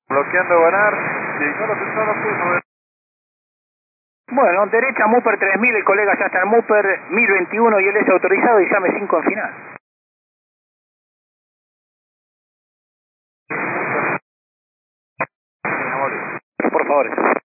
Bloqueando ganar, si ignoro solo pulso. Bueno, derecha Mupper 3000, el colega ya está en Mupper 1021 y él es autorizado y llame 5 en final. Por favor.